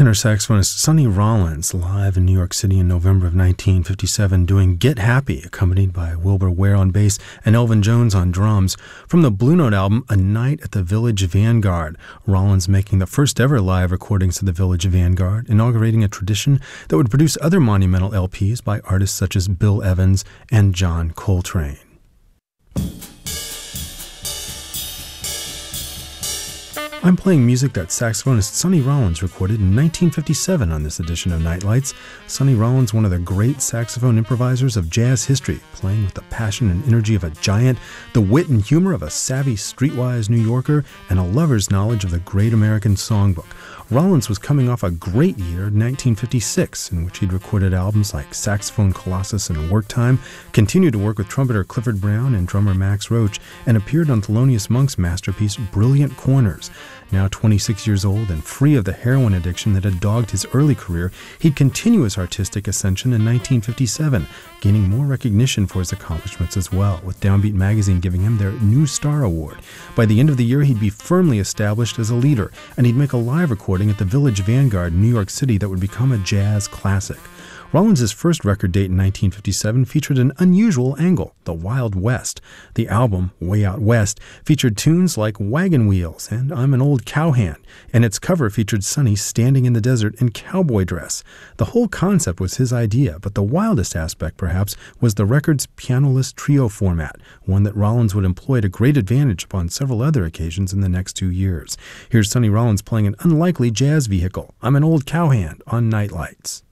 Tenor saxophonist Sonny Rollins live in New York City in November of 1957 doing Get Happy, accompanied by Wilbur Ware on bass and Elvin Jones on drums. From the Blue Note album, A Night at the Village Vanguard, Rollins making the first ever live recordings of the Village Vanguard, inaugurating a tradition that would produce other monumental LPs by artists such as Bill Evans and John Coltrane. I'm playing music that saxophonist Sonny Rollins recorded in 1957 on this edition of Nightlights. Sonny Rollins, one of the great saxophone improvisers of jazz history, playing with the passion and energy of a giant, the wit and humor of a savvy, streetwise New Yorker, and a lover's knowledge of the great American songbook. Rollins was coming off a great year, 1956, in which he'd recorded albums like Saxophone Colossus and Work Time, continued to work with trumpeter Clifford Brown and drummer Max Roach, and appeared on Thelonious Monk's masterpiece Brilliant Corners. Now 26 years old and free of the heroin addiction that had dogged his early career, he'd continue his artistic ascension in 1957, gaining more recognition for his accomplishments as well, with Downbeat magazine giving him their New Star Award. By the end of the year, he'd be firmly established as a leader, and he'd make a live recording at the Village Vanguard in New York City that would become a jazz classic. Rollins' first record date in 1957 featured an unusual angle, the Wild West. The album, Way Out West, featured tunes like Wagon Wheels and I'm an Old Cowhand, and its cover featured Sonny standing in the desert in cowboy dress. The whole concept was his idea, but the wildest aspect, perhaps, was the record's pianoless trio format, one that Rollins would employ to great advantage upon several other occasions in the next 2 years. Here's Sonny Rollins playing an unlikely jazz vehicle, I'm an Old Cowhand, on Nightlights.